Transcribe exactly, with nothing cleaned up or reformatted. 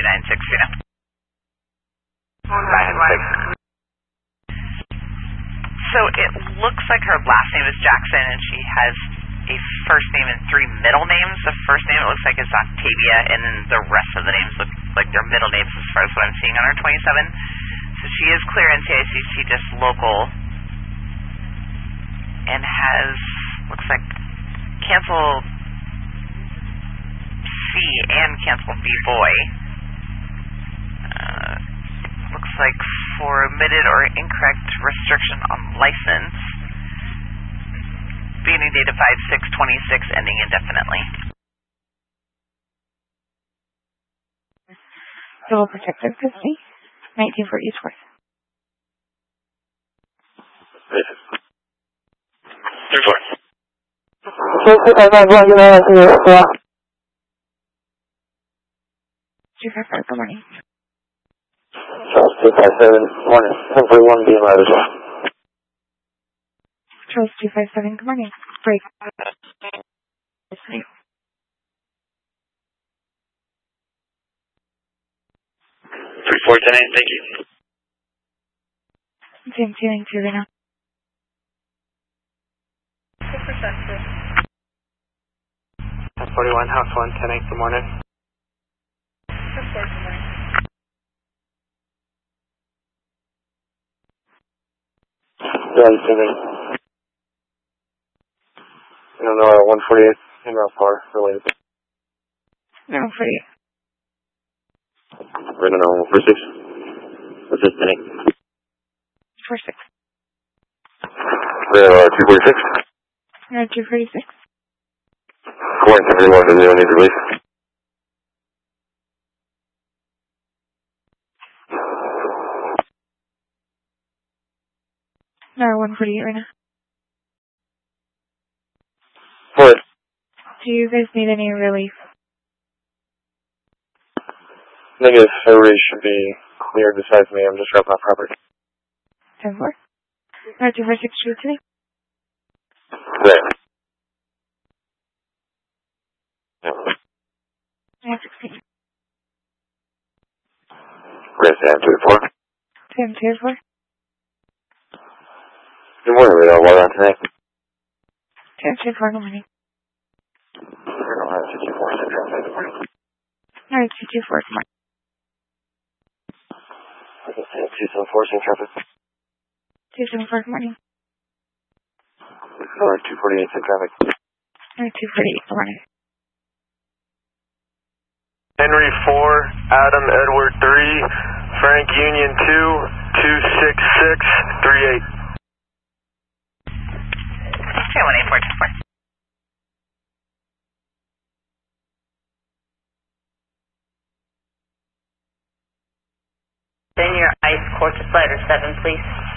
nine six, you know. nine six. So it looks like her last name is Jackson, and she has a first name and three middle names. The first name, it looks like, is Octavia, and then the rest of the names look like they're middle names as far as what I'm seeing on her twenty-seven. So she is clear N C I C C, just local, and has, looks like, cancel C and cancel B boy. Uh, looks like for omitted or incorrect restriction on license. Beginning date of five six twenty-six, ending indefinitely. Civil Protective Custody, nineteen for Eastworth. Three four. two five five, good morning. Charles two five seven, morning. ten forty-one B M I as well. Charles two five seven, good morning. Break. three four ten eight, thank you. Same tuning to right now. ten forty-one, house one, ten eight, good morning. ten four, good morning. John Simmons. You don't know, one forty-eight, in route par, related. No, for you. Right on one four six. What's this, ten eight? four six. We have uh, two forty-six. No, two forty-six. Going to everyone, does anyone need release? No, one forty-eight right now. What? Do you guys need any relief? Negative, everybody should be clear besides me, I'm just dropping off property. ten four. No, two four six, shoot today. There. Yeah. nine sixteen. Great, Sam, two four. Sam two four. Good morning, we got water on today. Sam two four, good morning. We're going to have two four, good morning. No, two two four, good morning. two seven four, same traffic. two seven four, good morning. Or two forty-eight, same traffic. No, two forty-eight, good morning. Henry four, Adam Edward three, Frank Union two, two six six three eight. Okay, one eight four two four. Senior Ice Quarter Slider seven, please.